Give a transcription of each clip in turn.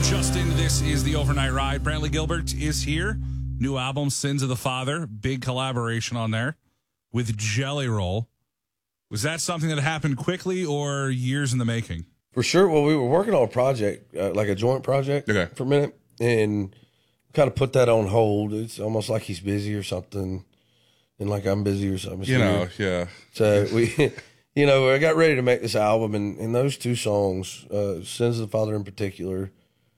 Justin, this is the Overnight Ride. Brantley Gilbert is here. New album, Sins of the Father. Big collaboration on there with Jelly Roll. Was that something that happened quickly or years in the making? For sure. Well, we were working on a project, like a joint project for a minute, and kind of put that on hold. It's almost like he's busy or something, and like I'm busy or something. Yeah. So we, I got ready to make this album, and those two songs, Sins of the Father in particular,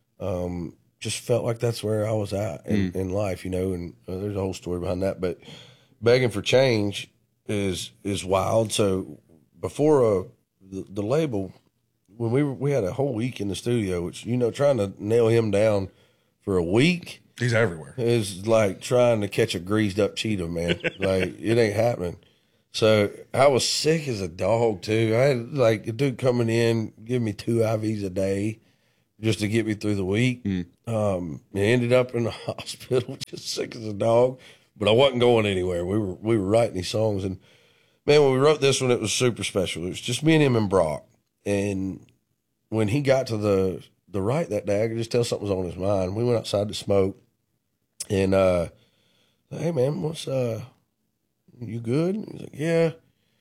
just felt like that's where I was at in life, and there's a whole story behind that. But Begging for Change is wild. So before the label, when we had a whole week in the studio, which, trying to nail him down for a week. He's everywhere. Is like trying to catch a greased up cheetah, man. Like, it ain't happening. So I was sick as a dog too. I had like a dude coming in, giving me 2 IVs a day just to get me through the week. I ended up in the hospital just sick as a dog, but I wasn't going anywhere. We were writing these songs, and man, when we wrote this one, it was super special. It was just me and him and Brock. And when he got to the right that day, I could just tell something was on his mind. We went outside to smoke, and hey man, what's you good? He's like, yeah,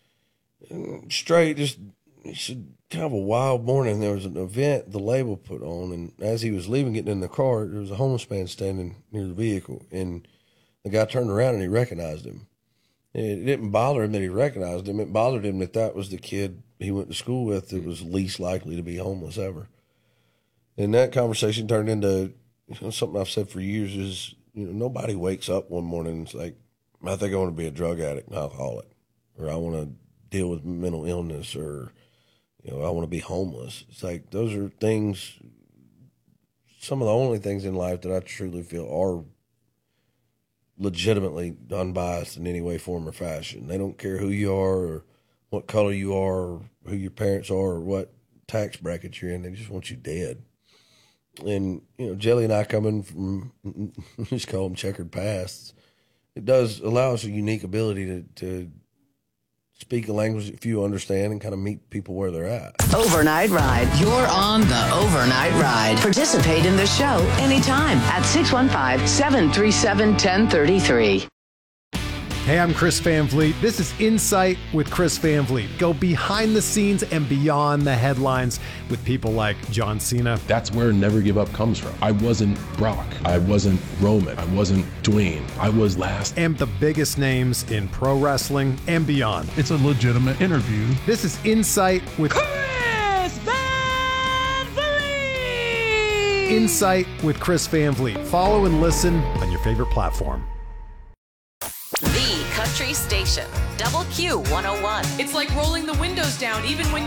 and straight. Just it's kind of a wild morning. There was an event the label put on, and as he was leaving, getting in the car, there was a homeless man standing near the vehicle, and the guy turned around and he recognized him. It didn't bother him that he recognized him. It bothered him that was the kid he went to school with that was least likely to be homeless ever. And that conversation turned into something I've said for years is, nobody wakes up one morning and it's like, I think I want to be a drug addict, an alcoholic, or I want to deal with mental illness, or, I want to be homeless. It's like, those are things, some of the only things in life that I truly feel are legitimately unbiased in any way, form, or fashion. They don't care who you are or what color you are or who your parents are or what tax bracket you're in. They just want you dead. And, Jelly and I coming from, just call them checkered pasts, it does allow us a unique ability to speak a language that few understand and kind of meet people where they're at. Overnight Ride. You're on the Overnight Ride. Participate in the show anytime at 615-737-1033. Hey, I'm Chris Van Vliet. This is Insight with Chris Van Vliet. Go behind the scenes and beyond the headlines with people like John Cena. That's where Never Give Up comes from. I wasn't Brock. I wasn't Roman. I wasn't Dwayne. I was last. And the biggest names in pro wrestling and beyond. It's a legitimate interview. This is Insight with Chris Van Vliet. Insight with Chris Van Vliet. Follow and listen on your favorite platform. The Country Station, WQ 101. It's like rolling the windows down even when